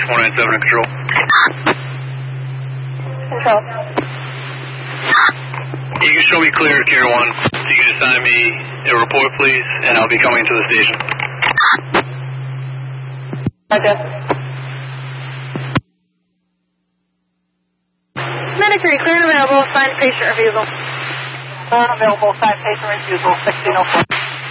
497 in control. Control. You can show me clear, Carrier 1. So you can assign me a report, please, and I'll be coming to the station. Roger. Military, clear and available, find patient refusal. Clear and available, find patient refusal, 1604.